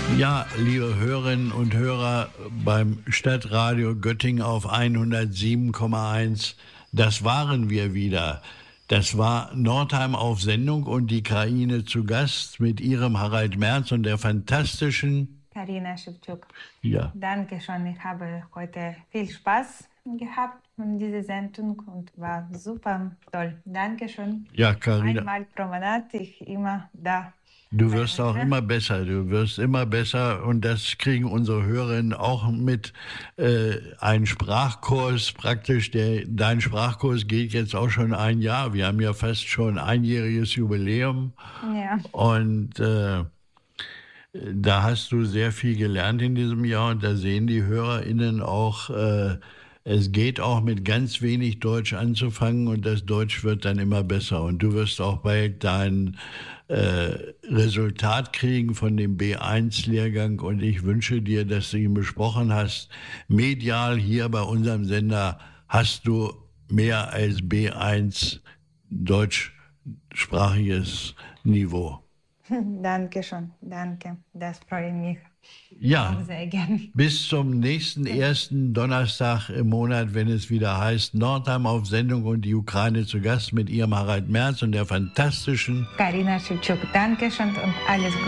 Ja, liebe Hörerinnen und Hörer beim Stadtradio Göttingen auf 107,1, das waren wir wieder. Das war Nordheim auf Sendung und die Kraine zu Gast mit ihrem Harald Merz und der fantastischen Karina Schewtschuk. Ja. Danke schön, ich habe heute viel Spaß gehabt in dieser Sendung und war super toll. Dankeschön. Ja, Karina. Einmal pro Monat, ich immer da. Du wirst auch immer besser, und das kriegen unsere Hörerinnen auch mit. Ein Sprachkurs praktisch, dein Sprachkurs geht jetzt auch schon ein Jahr. Wir haben ja fast schon einjähriges Jubiläum. Ja. Und da hast du sehr viel gelernt in diesem Jahr und da sehen die HörerInnen auch, es geht auch mit ganz wenig Deutsch anzufangen und das Deutsch wird dann immer besser. Und du wirst auch bald dein Resultat kriegen von dem B1-Lehrgang und ich wünsche dir, dass du ihn besprochen hast. Medial hier bei unserem Sender hast du mehr als B1 deutschsprachiges Niveau. Dankeschön, danke. Das freut mich. Ja, auch sehr gern. Bis zum nächsten ersten Donnerstag im Monat, wenn es wieder heißt Nordheim auf Sendung und die Ukraine zu Gast mit ihrem Harald Merz und der fantastischen Karina Schewtschuk. Dankeschön und alles Gute.